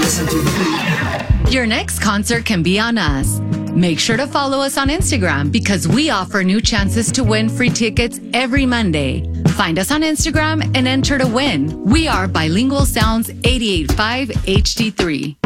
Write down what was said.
Your next concert can be on us. Make sure to follow us on Instagram because we offer new chances to win free tickets every Monday. Find us on Instagram and enter to win. We are Bilingual Sounds 88.5 HD3.